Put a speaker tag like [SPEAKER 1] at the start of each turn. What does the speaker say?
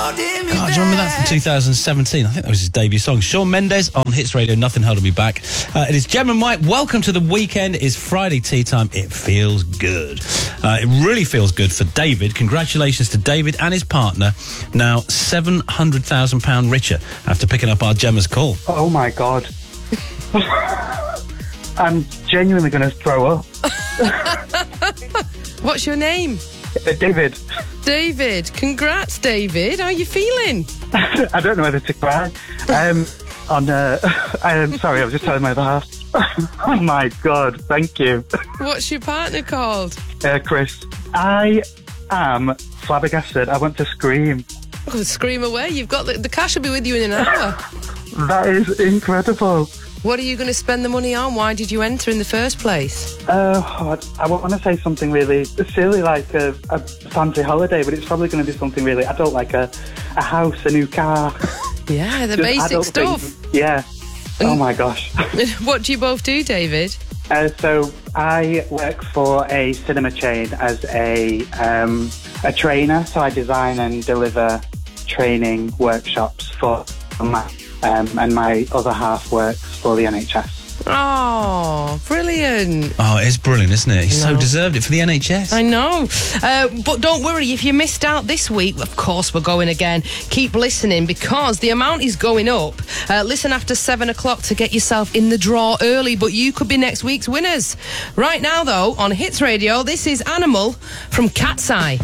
[SPEAKER 1] God, do you remember that from 2017? I think that was his debut song. Shawn Mendes on Hits Radio, Nothing Holding Me Back. It is Gem and Mike. Welcome to the weekend. It's Friday tea time. It feels good. It really feels good for David. Congratulations to David and his partner. Now £700,000 richer after picking up our Gemma's call.
[SPEAKER 2] Oh, my God. I'm genuinely going to throw up.
[SPEAKER 3] What's your name?
[SPEAKER 2] David.
[SPEAKER 3] David. Congrats, David. How are you feeling?
[SPEAKER 2] I don't know whether to cry. I'm sorry, I was just telling my other half. Oh, my God. Thank you.
[SPEAKER 3] What's your partner called?
[SPEAKER 2] Chris. I am flabbergasted. I want to scream.
[SPEAKER 3] Oh, scream away. You've got the cash will be with you in an hour.
[SPEAKER 2] That is incredible.
[SPEAKER 3] What are you going to spend the money on? Why did you enter in the first place?
[SPEAKER 2] I want to say something really silly, like a fancy holiday, but it's probably going to be something really adult, like a house, a new car.
[SPEAKER 3] Yeah, the basic stuff.
[SPEAKER 2] Things. Yeah. Oh, my gosh.
[SPEAKER 3] What do you both do, David?
[SPEAKER 2] So I work for a cinema chain as a trainer, so I design and deliver training workshops for my and my other half works for the NHS.
[SPEAKER 3] Oh, brilliant.
[SPEAKER 1] Oh, it's brilliant, isn't it? He so deserved it for the NHS.
[SPEAKER 3] I know. But don't worry, if you missed out this week, of course we're going again. Keep listening because the amount is going up. Listen after 7 o'clock to get yourself in the draw early, but you could be next week's winners. Right now, though, on Hits Radio, this is Animal from Cat's Eye.